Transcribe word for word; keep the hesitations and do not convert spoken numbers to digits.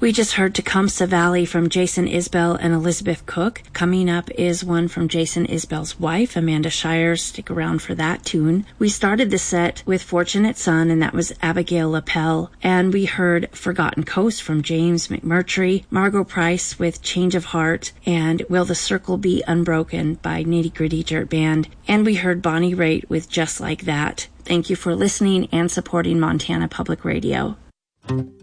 We just heard Tecumseh Valley from Jason Isbell and Elizabeth Cook. Coming up is one from Jason Isbell's wife, Amanda Shires. Stick around for that tune. We started the set with Fortunate Son, and that was Abigail Lapel. And we heard Forgotten Coast from James McMurtry, Margot Price with Change of Heart, and Will the Circle Be Unbroken by Nitty Gritty Dirt Band. And we heard Bonnie Raitt with Just Like That. Thank you for listening and supporting Montana Public Radio.